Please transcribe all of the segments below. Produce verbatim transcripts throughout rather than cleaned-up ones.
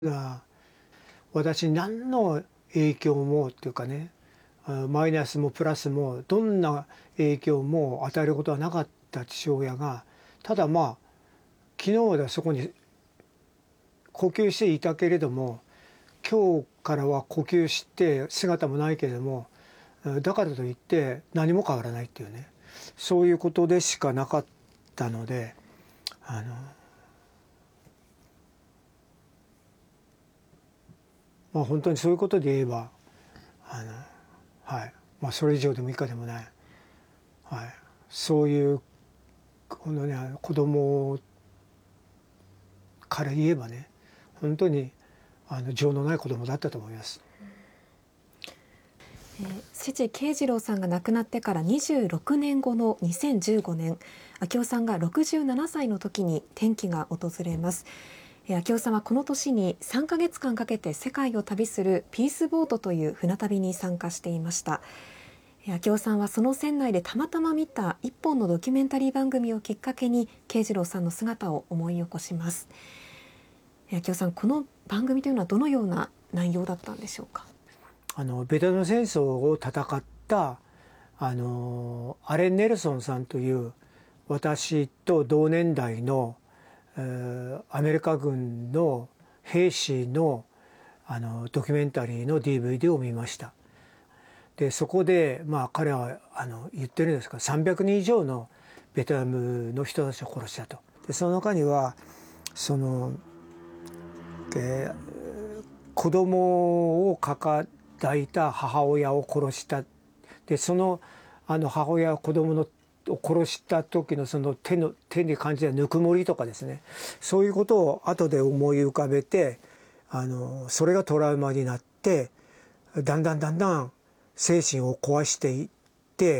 が私に何の影響もっていうかね、マイナスもプラスもどんな影響も与えることはなかった父親が、ただまあ昨日まではそこに呼吸していたけれども、今日からは呼吸して姿もないけれども、だからといって何も変わらないっていうね、そういうことでしかなかったので、あのまあ本当にそういうことで言えば、あのはいまあそれ以上でも以下でもない、はい、そういうこのね子供から言えばね、本当にあの情のない子供だったと思います。 えー、父慶次郎さんが亡くなってからにじゅうろくねんごのにせんじゅうごねん、昭夫さんがろくじゅうななさいの時に転機が訪れます。えー、昭夫さんはこの年にさんかげつかんかけて世界を旅するピースボートという船旅に参加していました。昭夫さんはその船内でたまたま見た一本のドキュメンタリー番組をきっかけに慶次郎さんの姿を思い起こします。昭夫さん、この番組というのはどのような内容だったんでしょうか。 あのベトナム戦争を戦ったあのアレン・ネルソンさんという私と同年代の、えー、アメリカ軍の兵士の、あのドキュメンタリーの ディーブイディー を見ました。でそこで、まあ、彼はあの言ってるんですが、さんびゃくにん以上のベトナムの人たちを殺したと。でその中にはその、えー、子供を抱えた母親を殺した。でそのあの母親は子供のを殺した時のその手の手に感じたぬくもりとかですね、そういうことを後で思い浮かべて、あのそれがトラウマになって、だんだんだんだん精神を壊していって、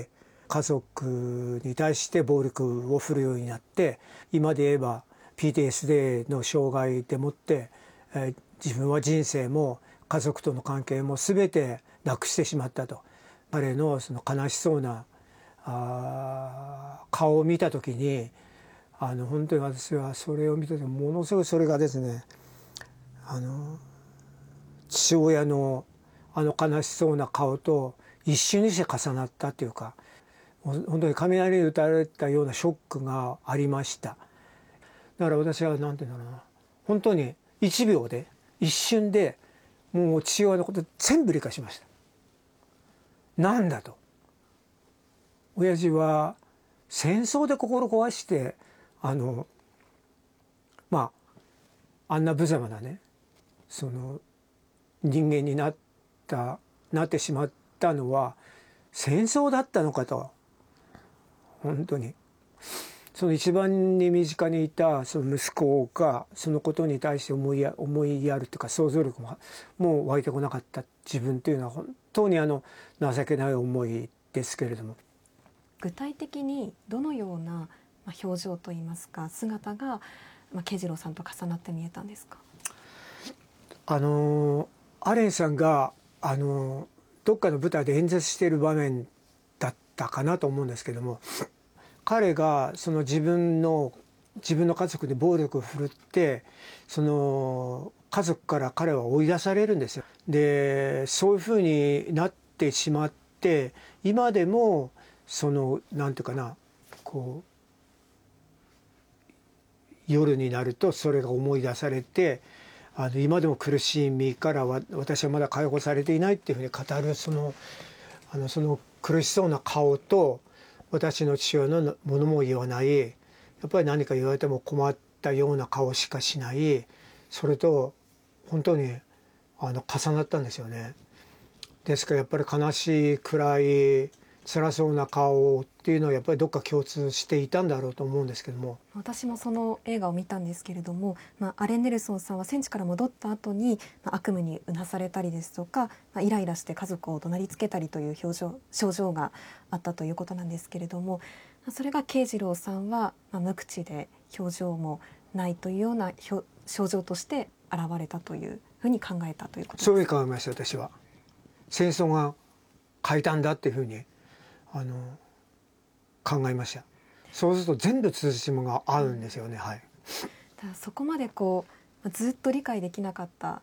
家族に対して暴力を振るようになって、今で言えば ピーティーエスディー の障害でもって、えー、自分は人生も家族との関係も全てなくしてしまったと。彼のその悲しそうなあ顔を見た時に、あの本当に私はそれを見ててものすごいそれがですね、あの父親のあの悲しそうな顔と一瞬にして重なったっていうか、本当に雷に打たれたようなショックがありました。だから私は何て言うんだろうな、本当にいちびょうで一瞬でもう父親のこと全部理解しました。なんだと、親父は戦争で心壊してあのまああんな無様なねその人間になったなってしまったのは戦争だったのかと。本当にその一番に身近にいたその息子がそのことに対して思いや思いやるというか、想像力ももう湧いてこなかった自分というのは本当にあの情けない思いですけれども。 具体的にどのような表情といいますか姿が慶次郎さんと重なって見えたんですか。 あのアレンさんがあのどっかの舞台で演説している場面だったかなと思うんですけども、彼がその自分の自分の家族に暴力を振るって、その家族から彼は追い出されるんですよ。でそういうふうになってしまって、今でもそのなんていうかな、こう夜になるとそれが思い出されて、あの今でも苦しみからは私はまだ解放されていないっていうふうに語る、そのあのその苦しそうな顔と、私の父親のものも言わない、やっぱり何か言われても困ったような顔しかしない、それと本当にあの重なったんですよね。ですからやっぱり悲しい暗い辛そうな顔っていうのはやっぱりどっか共通していたんだろうと思うんですけども。 私もその映画を見たんですけれども、まあ、アレン・ネルソンさんは戦地から戻った後に、まあ、悪夢にうなされたりですとか、まあ、イライラして家族を怒鳴りつけたりという表情症状があったということなんですけれども、それが慶次郎さんは、まあ、無口で表情もないというような症状として現れたというふうに考えたということですか。 そういうふうに考えました。私は戦争が変えたんだっていうふうにあの考えました。そうすると全部通じもが合うんですよね。はい。 だそこまでこうずっと理解できなかった